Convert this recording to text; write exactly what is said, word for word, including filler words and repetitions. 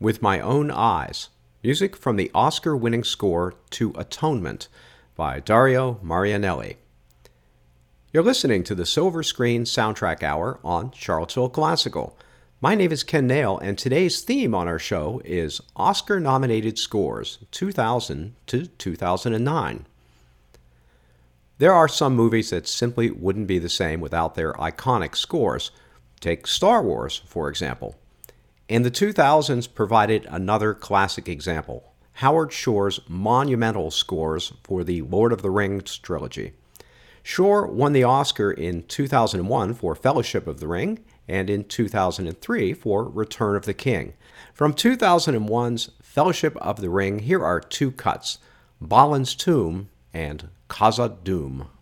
With My Own Eyes, music from the Oscar-winning score to Atonement by Dario Marianelli. You're listening to the Silver Screen Soundtrack Hour on Charlottesville Classical. My name is Ken Nail, and today's theme on our show is Oscar-nominated scores, two thousand to two thousand nine. There are some movies that simply wouldn't be the same without their iconic scores. Take Star Wars, for example. And the two thousands provided another classic example, Howard Shore's monumental scores for the Lord of the Rings trilogy. Shore won the Oscar in two thousand one for Fellowship of the Ring and in two thousand three for Return of the King. From two thousand one's Fellowship of the Ring, here are two cuts, Balin's Tomb and Khazad-dûm.